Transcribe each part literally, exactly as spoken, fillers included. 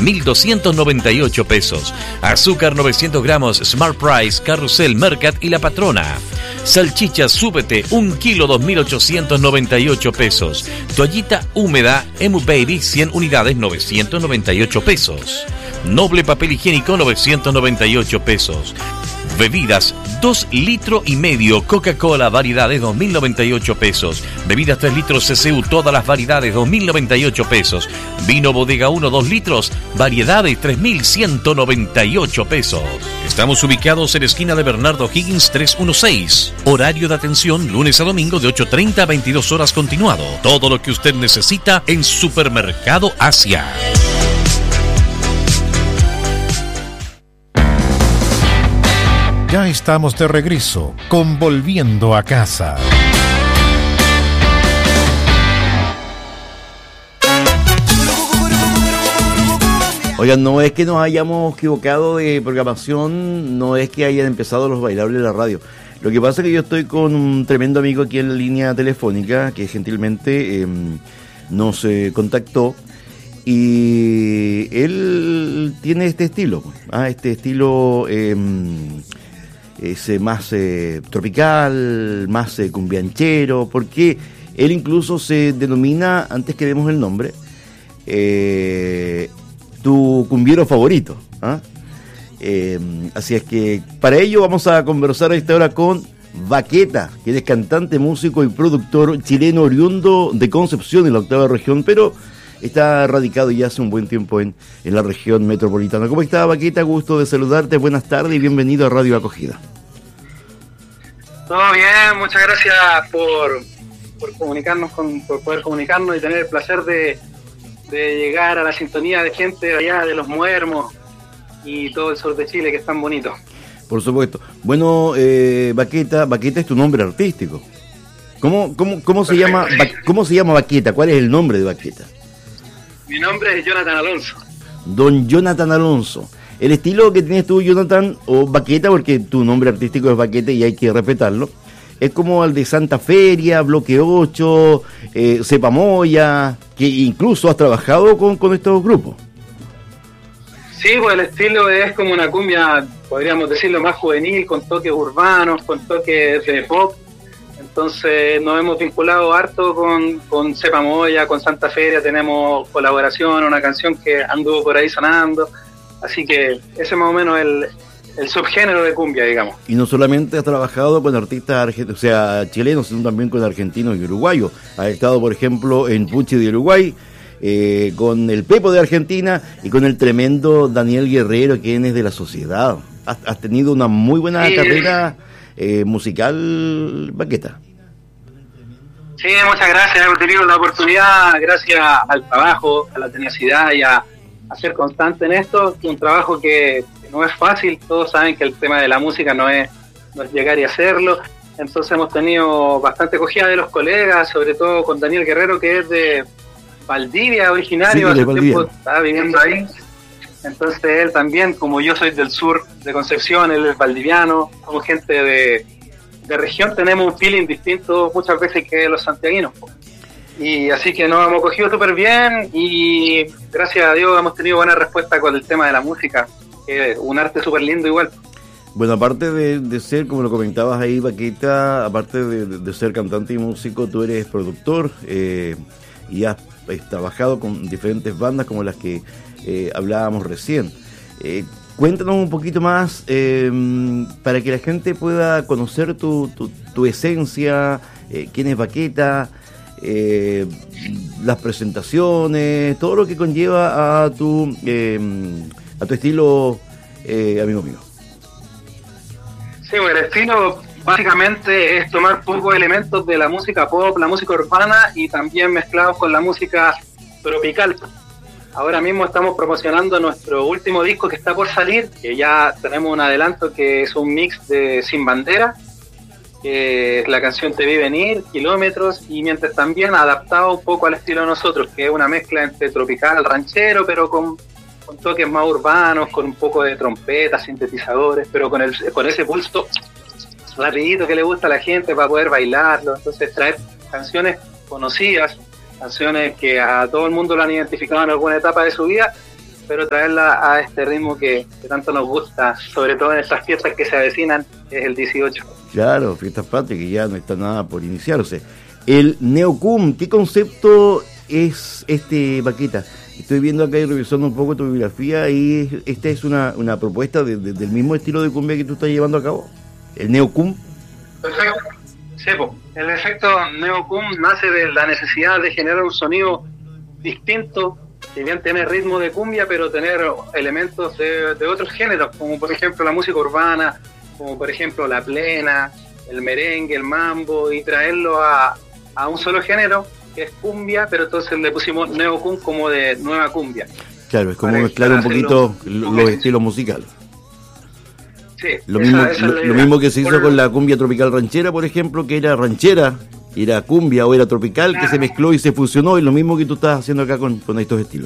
mil doscientos noventa y ocho pesos. Azúcar novecientos gramos Smart Price, Carrusel, Mercat y La Patrona. Salchicha Súbete, un kilo, dos mil ochocientos noventa y ocho pesos. Toallita húmeda Emu Baby, cien unidades, novecientos noventa y ocho pesos. Noble papel higiénico, novecientos noventa y ocho pesos. Bebidas, dos litros y medio Coca-Cola variedades, dos mil noventa y ocho pesos. Bebidas tres litros C C U, todas las variedades, dos mil noventa y ocho pesos. Vino Bodega uno, dos litros, variedades, tres mil ciento noventa y ocho pesos. Estamos ubicados en esquina de Bernardo Higgins trescientos dieciséis. Horario de atención lunes a domingo de ocho treinta a veintidós horas continuado. Todo lo que usted necesita en Supermercado Asia. Ya estamos de regreso con Volviendo a Casa. Oigan, no es que nos hayamos equivocado de programación, no es que hayan empezado los bailables de la radio. Lo que pasa es que yo estoy con un tremendo amigo aquí en la línea telefónica que gentilmente eh, nos eh, contactó. Y él tiene este estilo, ah, este estilo eh, es eh, más eh, tropical, más eh, cumbianchero, porque él incluso se denomina, antes que demos el nombre, eh, tu cumbiero favorito. ¿ah? Eh, así es que para ello vamos a conversar a esta hora con Baqueta, quien es cantante, músico y productor chileno oriundo de Concepción, en la octava región, pero está radicado ya hace un buen tiempo en, en la región metropolitana. ¿Cómo está, Baqueta? Gusto de saludarte, buenas tardes y bienvenido a Radio Acogida. Todo bien, muchas gracias por, por comunicarnos, con, por poder comunicarnos y tener el placer de, de llegar a la sintonía de gente de allá, de los Muermos y todo el sur de Chile, que es tan bonito. Por supuesto. Bueno, eh, Baqueta, Baqueta es tu nombre artístico. ¿Cómo, cómo, cómo, se llama, ¿Cómo se llama Baqueta? ¿Cuál es el nombre de Baqueta? Mi nombre es Jonathan Alonso. Don Jonathan Alonso. El estilo que tienes tú, Jonathan, o Baqueta, porque tu nombre artístico es Baqueta y hay que respetarlo, es como el de Santa Feria, Bloque ocho, eh, Cepa Moya, que incluso has trabajado con, con estos grupos. Sí, pues el estilo es como una cumbia, podríamos decirlo, más juvenil, con toques urbanos, con toques de pop. Entonces nos hemos vinculado harto con, con Cepa Moya, con Santa Feria, tenemos colaboración, una canción que anduvo por ahí sonando, así que ese es más o menos el, el subgénero de cumbia, digamos. Y no solamente has trabajado con artistas argentinos, o sea, chilenos, sino también con argentinos y uruguayos. Has estado, por ejemplo, en Puchi de Uruguay, eh, con el Pepo de Argentina y con el tremendo Daniel Guerrero, quien es de La Sociedad. Has, has tenido una muy buena sí. carrera Eh, musical, Baqueta. Sí, muchas gracias. Hemos tenido la oportunidad, gracias al trabajo, a la tenacidad y a, a ser constante en esto. Un trabajo que, que no es fácil. Todos saben que el tema de la música no es, no es llegar y hacerlo. Entonces hemos tenido bastante acogida de los colegas, sobre todo con Daniel Guerrero, que es de Valdivia, originario, sí, hace Valdivia. tiempo estaba viviendo ahí. Entonces él también, como yo soy del sur de Concepción, él es valdiviano, somos gente de, de región, tenemos un feeling distinto muchas veces que los santiaguinos. Y así que nos hemos cogido súper bien y gracias a Dios hemos tenido buena respuesta con el tema de la música, que es un arte súper lindo igual. Bueno, aparte de, de ser, como lo comentabas ahí, Baqueta, aparte de, de, de ser cantante y músico, tú eres productor eh, y has, has trabajado con diferentes bandas como las que Eh, hablábamos recién. Eh, cuéntanos un poquito más eh, para que la gente pueda conocer tu, tu, tu esencia, eh, quién es Baqueta, eh, las presentaciones, todo lo que conlleva a tu eh, a tu estilo, eh, amigo mío. Sí, bueno, el estilo básicamente es tomar pocos elementos de la música pop, la música urbana y también mezclados con la música tropical. Ahora mismo estamos promocionando nuestro último disco que está por salir, que ya tenemos un adelanto que es un mix de Sin Bandera, que es la canción Te Vi Venir, Kilómetros, y mientras también adaptado un poco al estilo de nosotros, que es una mezcla entre tropical, ranchero, pero con, con toques más urbanos, con un poco de trompetas, sintetizadores, pero con, el, con ese pulso rapidito que le gusta a la gente para poder bailarlo. Entonces traer canciones conocidas, canciones que a todo el mundo lo han identificado en alguna etapa de su vida, pero traerla a este ritmo que, que tanto nos gusta, sobre todo en estas fiestas que se avecinan, que es el dieciocho. Claro, fiestas patrias, que ya no está nada por iniciarse. El Neocum, ¿qué concepto es este, Baqueta? Estoy viendo acá y revisando un poco tu bibliografía y esta es una, una propuesta de, de, del mismo estilo de cumbia que tú estás llevando a cabo, el Neocum. Perfecto. Sí, po. El efecto Neocum nace de la necesidad de generar un sonido distinto, si bien tiene ritmo de cumbia, pero tener elementos de, de otros géneros, como por ejemplo la música urbana, como por ejemplo la plena, el merengue, el mambo, y traerlo a, a un solo género, que es cumbia, pero entonces le pusimos Neocum como de nueva cumbia. Claro, es como para, mezclar para un poquito los, los estilos musicales. Sí, Lo, esa, mismo, esa lo, lo mismo que se hizo por... con la cumbia tropical ranchera, por ejemplo, que era ranchera, era cumbia o era tropical, claro, que se mezcló y se fusionó, y lo mismo que tú estás haciendo acá con, con estos estilos.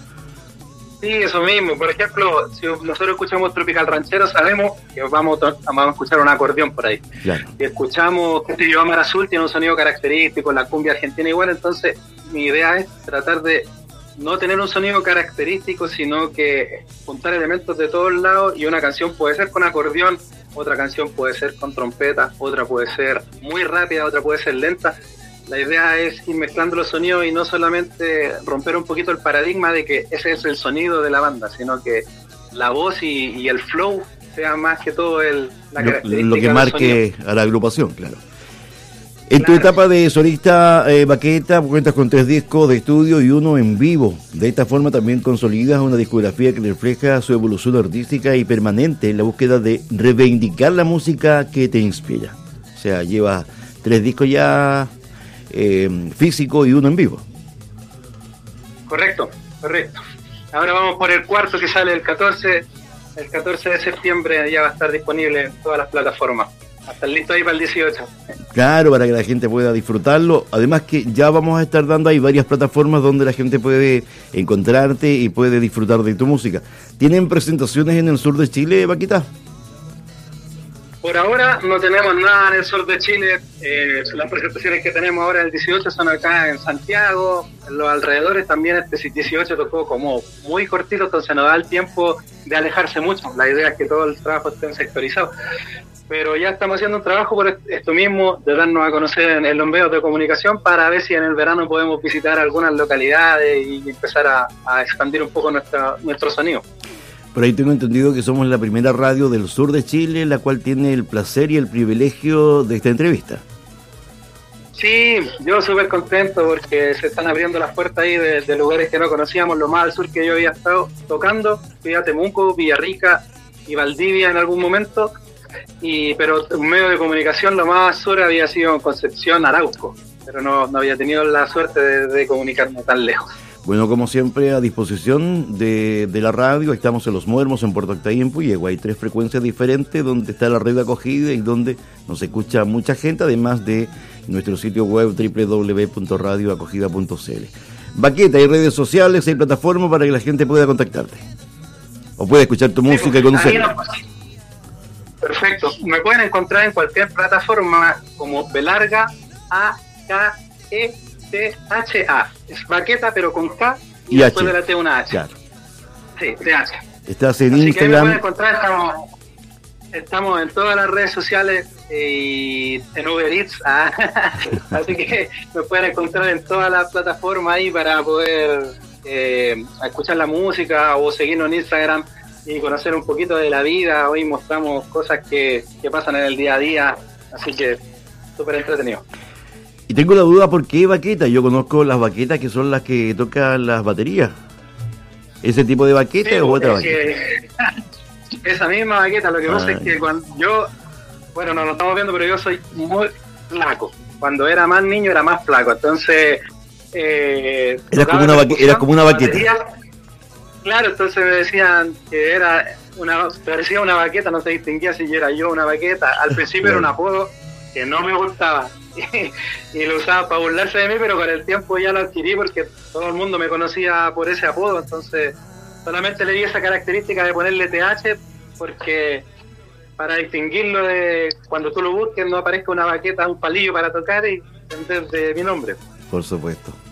Sí, eso mismo. Por ejemplo, si nosotros escuchamos tropical ranchero, sabemos que vamos, vamos a escuchar un acordeón por ahí. Claro. Si escuchamos que yo Mar Azul, tiene un sonido característico, la cumbia argentina igual, entonces mi idea es tratar de no tener un sonido característico, sino que juntar elementos de todos lados, y una canción puede ser con acordeón, otra canción puede ser con trompeta, otra puede ser muy rápida, otra puede ser lenta. La idea es ir mezclando los sonidos y no solamente romper un poquito el paradigma de que ese es el sonido de la banda, sino que la voz y, y el flow sea más que todo el, la lo, característica lo que marque a la agrupación, claro. En claro. tu etapa de solista, eh, Baqueta, cuentas con tres discos de estudio y uno en vivo. De esta forma también consolidas una discografía que refleja su evolución artística y permanente en la búsqueda de reivindicar la música que te inspira. O sea, llevas tres discos ya eh, físico y uno en vivo. Correcto, correcto. Ahora vamos por el cuarto, que sale el catorce. El catorce de septiembre ya va a estar disponible en todas las plataformas. Hasta listo ahí para el dieciocho. Claro, para que la gente pueda disfrutarlo. Además que ya vamos a estar dando ahí varias plataformas donde la gente puede encontrarte y puede disfrutar de tu música. ¿Tienen presentaciones en el sur de Chile, Baqueta? Por ahora no tenemos nada en el sur de Chile. Eh, las presentaciones que tenemos ahora el dieciocho son acá en Santiago, en los alrededores. También este dieciocho tocó como muy cortito, entonces no da el tiempo de alejarse mucho. La idea es que todo el trabajo esté sectorizado. Pero ya estamos haciendo un trabajo por esto mismo, de darnos a conocer en, en los medios de comunicación, para ver si en el verano podemos visitar algunas localidades y empezar a, a expandir un poco nuestra, nuestro sonido. Por ahí tengo entendido que somos la primera radio del sur de Chile, la cual tiene el placer y el privilegio de esta entrevista. Sí, yo súper contento porque se están abriendo las puertas ahí de, de lugares que no conocíamos. Lo más al sur que yo había estado tocando, fui a Temuco, Villarrica y Valdivia en algún momento. Y pero un medio de comunicación lo más sur había sido Concepción, Arauco, pero no, no había tenido la suerte de, de comunicarme tan lejos. Bueno, como siempre, a disposición de, de la radio. Estamos en Los Muermos, en Puerto Octay y en Puyehue. Hay tres frecuencias diferentes donde está la red de acogida y donde nos escucha mucha gente, además de nuestro sitio web doble u doble u doble u punto radio acogida punto c l. Baqueta, hay redes sociales, hay plataformas para que la gente pueda contactarte o pueda escuchar tu sí, música y conocerla. Perfecto. Me pueden encontrar en cualquier plataforma como Belarga, A K E T H A. Es Baqueta, pero con K y, y después H. de la T una H. Claro. Sí, T H. Estás en Así Instagram. Que me pueden encontrar, estamos, estamos en todas las redes sociales y en Uber Eats. Ah. Así que me pueden encontrar en todas las plataformas ahí para poder eh, escuchar la música o seguirnos en Instagram y conocer un poquito de la vida. Hoy mostramos cosas que, que pasan en el día a día, así que súper entretenido. Y tengo la duda, ¿por qué baqueta? Yo conozco las baquetas que son las que tocan las baterías. ¿Ese tipo de baqueta sí, o otra baqueta? Que, esa misma baqueta, lo que ah, pasa es que cuando yo, bueno, no lo estamos viendo, pero yo soy muy flaco. Cuando era más niño era más flaco, entonces... Eh, eras como una baqueta. Eras como una baqueta. Batería. Claro, entonces me decían que era una, parecía una baqueta, no se distinguía si era yo una baqueta. Al principio claro. Era un apodo que no me gustaba y, y lo usaba para burlarse de mí, pero con el tiempo ya lo adquirí porque todo el mundo me conocía por ese apodo, entonces solamente le di esa característica de ponerle T H porque para distinguirlo de cuando tú lo busques no aparezca una baqueta, un palillo para tocar y en vez de mi nombre. Por supuesto.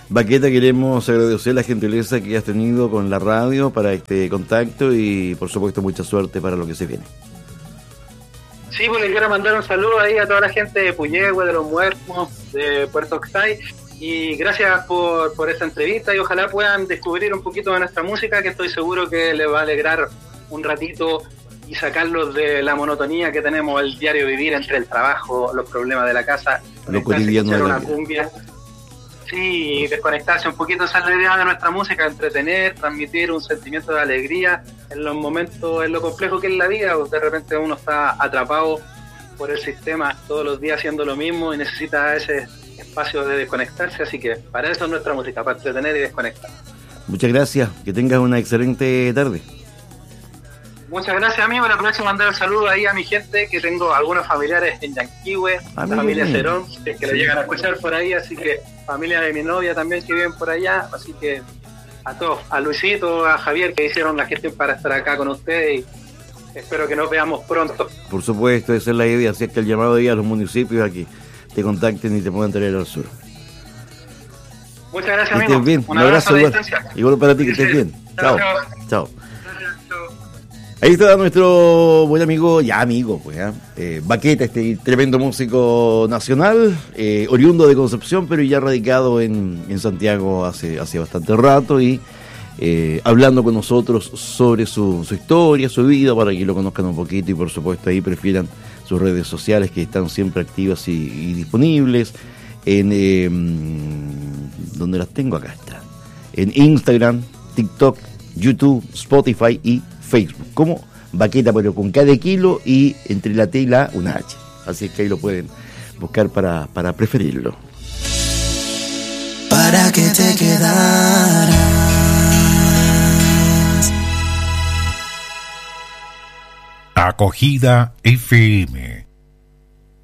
Baqueta, queremos agradecer la gentileza que has tenido con la radio para este contacto y por supuesto mucha suerte para lo que se viene. Sí, pues le quiero mandar un saludo ahí a toda la gente de Puyehue, de Los Muertos, de Puerto Octay, y gracias por, por esta entrevista y ojalá puedan descubrir un poquito de nuestra música, que estoy seguro que les va a alegrar un ratito y sacarlos de la monotonía que tenemos el diario vivir entre el trabajo, los problemas de la casa, lo cotidiano de la una vida. Cumbia. Sí, desconectarse un poquito, esa es la idea de nuestra música, entretener, transmitir un sentimiento de alegría en los momentos, en lo complejo que es la vida. De repente uno está atrapado por el sistema todos los días haciendo lo mismo y necesita ese espacio de desconectarse, así que para eso es nuestra música, para entretener y desconectar. Muchas gracias, que tengas una excelente tarde. Muchas gracias, amigo. Le aprovecho de mandar un saludo ahí a mi gente, que tengo algunos familiares en Yanquihue, Ah, la familia bien. Cerón, que es que lo llegan a escuchar por ahí, así que familia de mi novia también que viven por allá, así que a todos, a Luisito, a Javier, que hicieron la gestión para estar acá con ustedes y espero que nos veamos pronto. Por supuesto, esa es la idea, así es que el llamado de a los municipios a que te contacten y te puedan traer al sur. Muchas gracias, Que amigo. estés bien, Un abrazo a igual, distancia. igual para ti, que Sí, estés sí. bien. Chao, Chao, chao. chao. Gracias, chao. Ahí está nuestro buen amigo, ya amigo, pues, ¿eh? Eh, Baqueta, este tremendo músico nacional, eh, oriundo de Concepción, pero ya radicado en, en Santiago hace, hace bastante rato y eh, hablando con nosotros sobre su, su historia, su vida, para que lo conozcan un poquito y por supuesto ahí prefieran sus redes sociales que están siempre activas y, y disponibles en eh, donde las tengo acá está, en Instagram, TikTok, YouTube, Spotify y Facebook, como Baqueta, pero con cada kilo y entre la T y la una H. Así es que ahí lo pueden buscar para, para preferirlo. Para que te quedaras. Acogida F M.